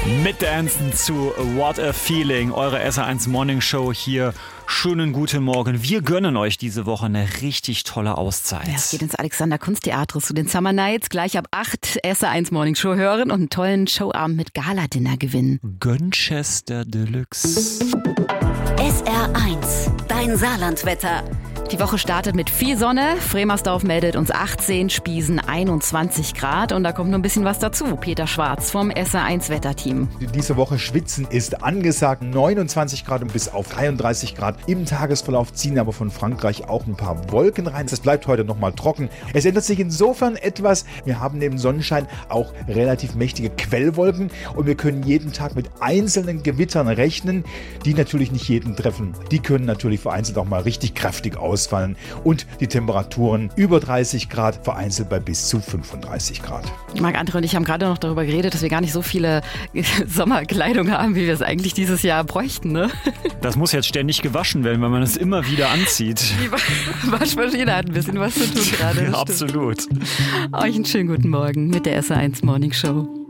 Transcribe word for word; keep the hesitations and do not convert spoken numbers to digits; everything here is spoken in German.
Mitdancen zu What a Feeling, eure S R eins Morning Show hier. Schönen guten Morgen. Wir gönnen euch diese Woche eine richtig tolle Auszeit. Ja, es geht ins Alexander Kunsttheater zu den Summer Nights. Gleich ab acht S R eins Morning Show hören und einen tollen Showabend mit Gala-Dinner gewinnen. Gönchester Deluxe. S R eins, dein Saarlandwetter. Die Woche startet mit viel Sonne. Fremersdorf meldet uns achtzehn, Spiesen einundzwanzig Grad. Und da kommt noch ein bisschen was dazu. Peter Schwarz vom S R eins Wetterteam. Diese Woche schwitzen ist angesagt. neunundzwanzig Grad und bis auf dreiunddreißig Grad. Im Tagesverlauf ziehen aber von Frankreich auch ein paar Wolken rein. Es bleibt heute nochmal trocken. Es ändert sich insofern etwas. Wir haben neben Sonnenschein auch relativ mächtige Quellwolken. Und wir können jeden Tag mit einzelnen Gewittern rechnen, die natürlich nicht jeden treffen. Die können natürlich vereinzelt auch mal richtig kräftig ausfallen. Und die Temperaturen über dreißig Grad, vereinzelt bei bis zu fünfunddreißig Grad. Marc-André und ich haben gerade noch darüber geredet, dass wir gar nicht so viele Sommerkleidung haben, wie wir es eigentlich dieses Jahr bräuchten. Ne? Das muss jetzt ständig gewaschen werden, weil man es immer wieder anzieht. Die Waschmaschine hat ein bisschen was zu tun gerade. Ja, absolut. Euch einen schönen guten Morgen mit der S R eins Morning Show.